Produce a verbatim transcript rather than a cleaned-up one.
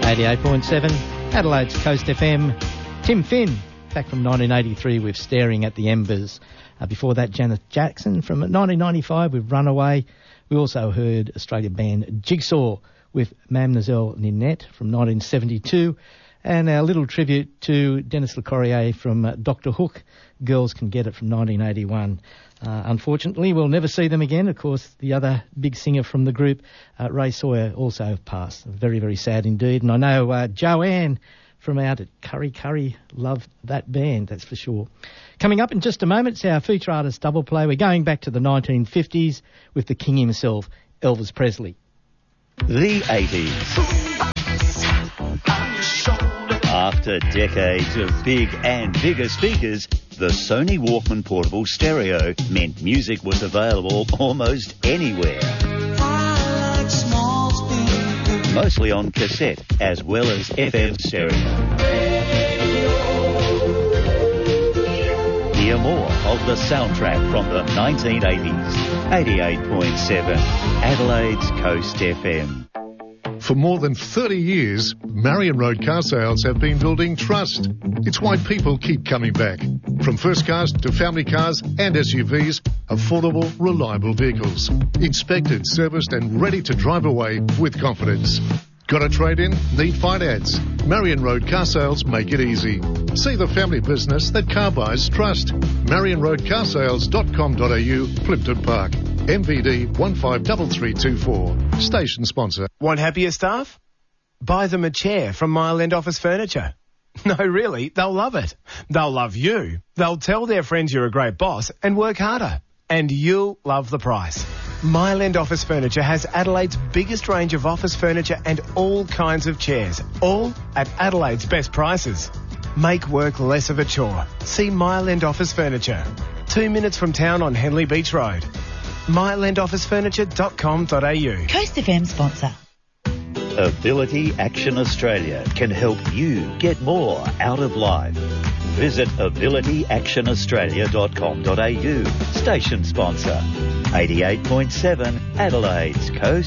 eighty-eight point seven, Adelaide's Coast F M. Tim Finn, back from nineteen eighty-three with Staring at the Embers. Uh, before that, Janet Jackson from nineteen ninety-five with Runaway. We also heard Australian band Jigsaw with Mademoiselle Ninette from nineteen seventy-two. And our little tribute to Dennis Le Corrier from uh, Doctor Hook, Girls Can Get It from nineteen eighty-one. Uh, unfortunately, we'll never see them again. Of course, the other big singer from the group, uh, Ray Sawyer, also passed. Very, very sad indeed. And I know uh, Joanne from out at Curry Curry loved that band, that's for sure. Coming up in just a moment, it's our feature artist double play. We're going back to the nineteen fifties with the king himself, Elvis Presley. The eighties. After decades of big and bigger speakers, the Sony Walkman portable stereo meant music was available almost anywhere. Mostly on cassette as well as F M stereo. Hear more of the soundtrack from the nineteen eighties. eighty-eight point seven, Adelaide's Coast F M. For more than thirty years, Marion Road Car Sales have been building trust. It's why people keep coming back. From first cars to family cars and S U Vs, affordable, reliable vehicles. Inspected, serviced and ready to drive away with confidence. Got a trade-in? Need finance? Marion Road Car Sales make it easy. See the family business that car buyers trust. marion road car sales dot com dot a u, Plimpton Park. M V D one five three three two four. Station sponsor. Want happier staff? Buy them a chair from Mile End Office Furniture. No, really, they'll love it. They'll love you. They'll tell their friends you're a great boss and work harder. And you'll love the price. Mile End Office Furniture has Adelaide's biggest range of office furniture and all kinds of chairs, all at Adelaide's best prices. Make work less of a chore. See Mile End Office Furniture. Two minutes from town on Henley Beach Road. mile end office furniture dot com dot a u. Coast F M sponsor. Ability Action Australia can help you get more out of life. Visit ability action australia dot com dot a u. Station sponsor. eighty-eight point seven, Adelaide's Coast